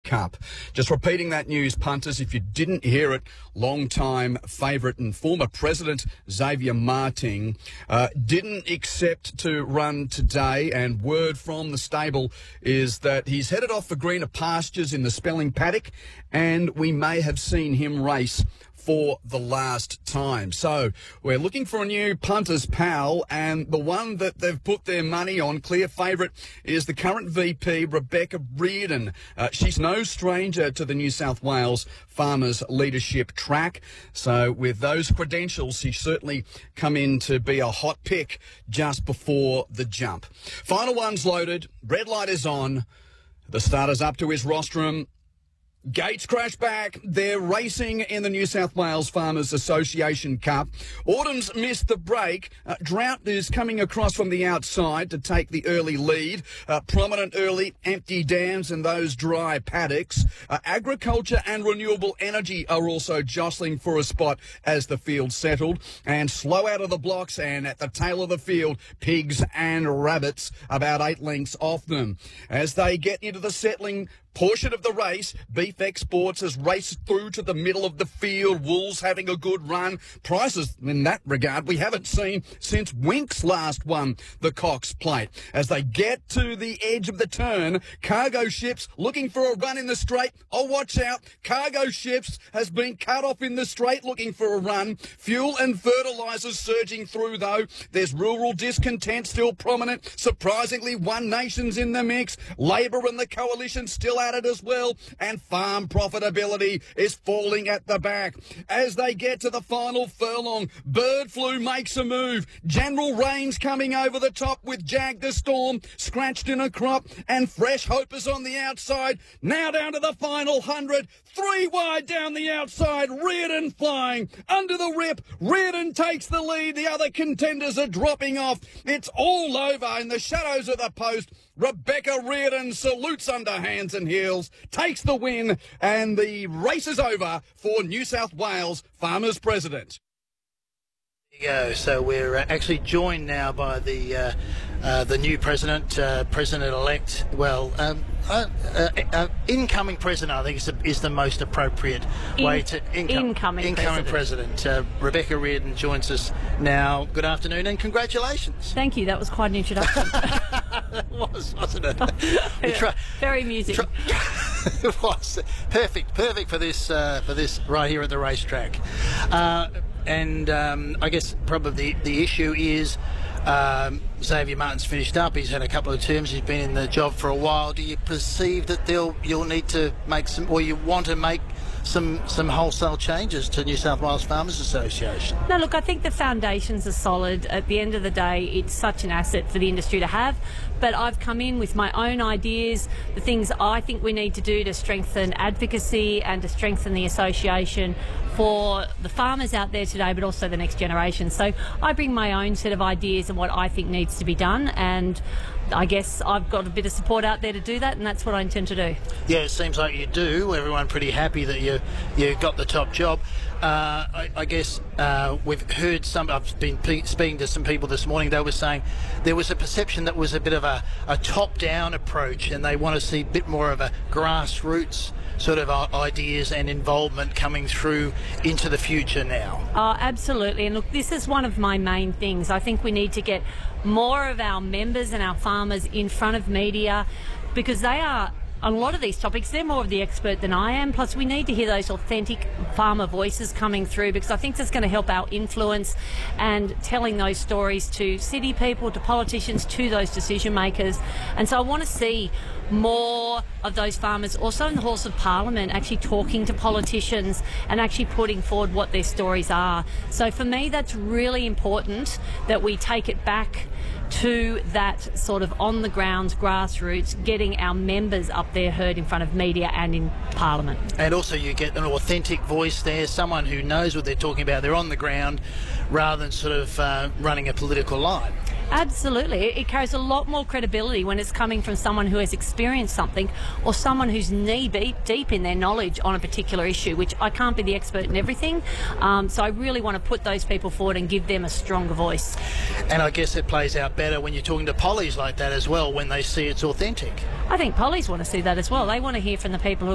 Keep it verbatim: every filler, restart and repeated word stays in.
Cup. Just repeating that news, punters, if you didn't hear it, long-time favourite and former president Xavier Martin uh, didn't accept to run today, and word from the stable is that he's headed off for greener pastures in the Spelling paddock, and we may have seen him race for the last time. So we're looking for a new punter's pal, and the one that they've put their money on, clear favourite, is the current V P, Rebecca Reardon. Uh, she's no stranger to the New South Wales Farmers Leadership track. So with those credentials, she's certainly come in to be a hot pick just before the jump. Final one's loaded. Red light is on. The starter's up to his rostrum. Gates crash back. They're racing in the New South Wales Farmers Association Cup. Autumn's missed the break. Uh, Drought is coming across from the outside to take the early lead. Uh, prominent early, empty dams and those dry paddocks. Uh, agriculture and renewable energy are also jostling for a spot as the field settled. And slow out of the blocks and at the tail of the field, pigs and rabbits about eight lengths off them. As they get into the settling portion of the race, Beef Exports has raced through to the middle of the field. Wool's having a good run. Prices in that regard we haven't seen since Winks last won the Cox Plate. As they get to the edge of the turn, Cargo Ships looking for a run in the straight. Oh, watch out. Cargo Ships has been cut off in the straight looking for a run. Fuel and fertilisers surging through, though. There's rural discontent still prominent. Surprisingly, One Nation's in the mix. Labor and the Coalition still at it as well, and farm profitability is falling at the back. As they get to the final furlong, Bird Flu makes a move. General Rains coming over the top with Jag the Storm scratched in a crop, and Fresh Hope is on the outside. Now down to the final hundred, three wide down the outside. Reardon flying under the rip. Reardon takes the lead. The other contenders are dropping off. It's all over in the shadows of the post. Rebecca Reardon salutes under hands and heels, takes the win, and the race is over for New South Wales Farmers President. There you go. So we're uh, actually joined now by the uh, uh, the new president, uh, president-elect. Well, um, uh, uh, uh, incoming president, I think, is the, is the most appropriate In, way to income, incoming incoming president. president. Uh, Rebecca Reardon joins us now. Good afternoon and congratulations. Thank you. That was quite an introduction. It was, wasn't it? Yeah, try, very amusing. Try, it was perfect, perfect for this uh, for this right here at the racetrack. Uh, and um, I guess probably the, the issue is um, Xavier Martin's finished up. He's had a couple of terms. He's been in the job for a while. Do you perceive that they'll you'll need to make some, or you want to make some some wholesale changes to New South Wales Farmers Association? No, look, I think the foundations are solid. At the end of the day, it's such an asset for the industry to have. But I've come in with my own ideas, the things I think we need to do to strengthen advocacy and to strengthen the association for the farmers out there today, but also the next generation. So I bring my own set of ideas and what I think needs to be done, and I guess I've got a bit of support out there to do that, and that's what I intend to do. Yeah, it seems like you do. Everyone pretty happy that you you got the top job. Uh, I, I guess uh, we've heard some. I've been pe- speaking to some people this morning. They were saying there was a perception that was a bit of a, a top-down approach, and they want to see a bit more of a grassroots sort of ideas and involvement coming through into the future now. Oh, absolutely. And look, this is one of my main things. I think we need to get more of our members and our farmers in front of media, because they are, on a lot of these topics, they're more of the expert than I am. Plus, we need to hear those authentic farmer voices coming through, because I think that's going to help our influence and telling those stories to city people, to politicians, to those decision makers. And so I want to see more of those farmers also in the halls of Parliament actually talking to politicians and actually putting forward what their stories are. So for me, that's really important, that we take it back to that sort of on the ground grassroots, getting our members up there heard in front of media and in Parliament. And also you get an authentic voice there, someone who knows what they're talking about, they're on the ground, rather than sort of uh, running a political line. Absolutely. It carries a lot more credibility when it's coming from someone who has experienced something, or someone who's knee deep, deep in their knowledge on a particular issue, which I can't be the expert in everything. Um, so I really want to put those people forward and give them a stronger voice. And I guess it plays out better when you're talking to pollies like that as well, when they see it's authentic. I think pollies want to see that as well. They want to hear from the people who